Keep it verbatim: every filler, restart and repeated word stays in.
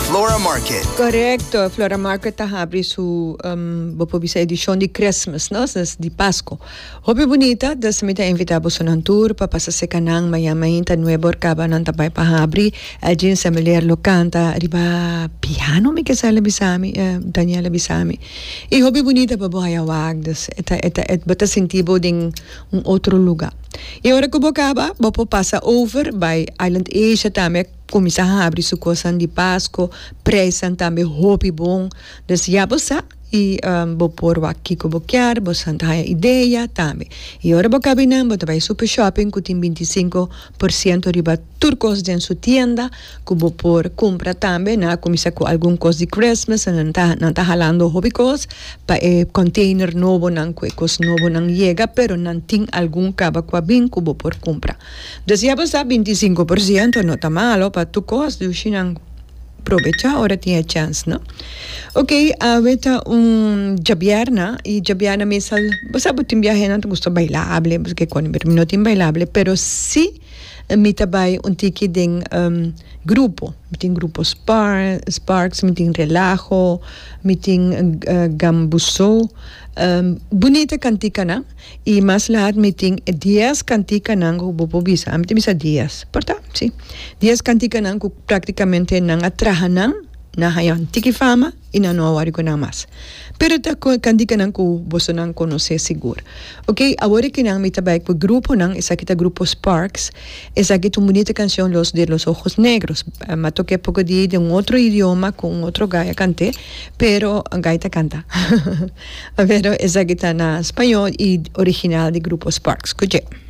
Flora Market. Correcto, Flora Market está abre su um, essa edição de Christmas, não? De Páscoa. Hobby bonita, das me tá invitado a um tour para passar se canang mayamain ta nuevo orcaba nan tabay pa abri. Ajin sa melier lo canta riba piano mi que sale bisami, uh, Daniela Bisami. E hobby bonita pa bohaya wag, das eta eta et bata sentibo ding um outro lugar. E ora que bocaba, bopo passa over by Island Asia também. Começar a abrir sua coisa de Páscoa, preço também hobby bom, dus já você e um, vou pôr aqui que vou querer, vou sentar a ideia também. E agora vou cabinar, vou trabalhar super shopping que tem vinte e cinco por cento riba turcos dentro sua tienda, que vou pôr compra também, na começar com algum coisa de Christmas, não tá não tá halando hobby coisa, para eh, container novo não que coisa novo não chega, pero não tem algum caba com a bem que vou pôr compra. Dus já você vinte e cinco por cento não tá malo para tu coisa, do chinang aprovecha, ahora tiene chance, ¿no? Ok, ahorita un Javiana, y Javiana me sal, pues a botin viaje no te gusta bailable, porque con no tiene bailable, pero sí me tabay un tiki de um, grupo, me tiene grupo Spar, Sparks, me tiene Relajo, me tiene uh, Gambuso, um, bonita cantica na, y más lahat me tiene diez cantica nang bubo bisa, me tiene bisa diez, ¿porta? Sí, diez cantica nang prácticamente nang atrahanan, na hayan tiki fama, y na no awari ko na mas. Pero ta cantica nang ko boso nang conoce seguro. Ok, ahora que nang mitabay ko grupo nang, esa kita grupo Sparks, esa kita bonita canción Los de los Ojos Negros. Uh, me toqué poco de, de un otro idioma, con otro gaya canté, pero gaita canta. Pero esa kita na español y original de grupo Sparks. Escuche.